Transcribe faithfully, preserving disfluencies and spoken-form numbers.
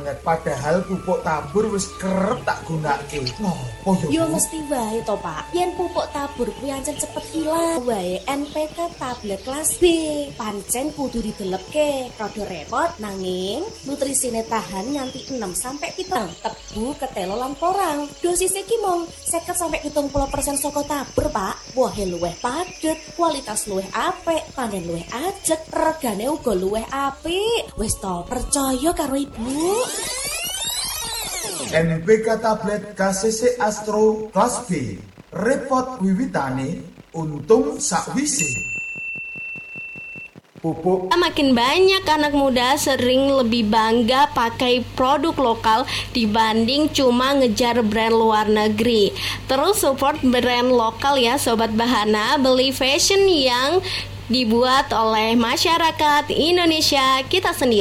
banget. Padahal pupuk tabur wis kerep tak gunake. Ngopo yo? Yo mesti wae to, Pak. Yen pupuk tabur kuwi ancen cepet hilang wae N P K tablet kelas B. Pancen kudu didelepke. Rada repot nanging nutrisine tahan nganti enam sampai pitung. Tebu, ketelo lan porang. Dosis iki mung seket sampai pitung puluh persen saka tabur, Pak. Wohe luwih padet, kualitas luwih apik, panen luwih ajeg, regane uga luwih apik. Wis to, percaya karo Ibu. N P K tablet K C C Astro kelas B. Repot wiwitane, untung sakwise. Pupuk Makin banyak anak muda sering lebih bangga pakai produk lokal dibanding cuma ngejar brand luar negeri. Terus support brand lokal ya Sobat Bahana, beli fashion yang dibuat oleh masyarakat Indonesia kita sendiri.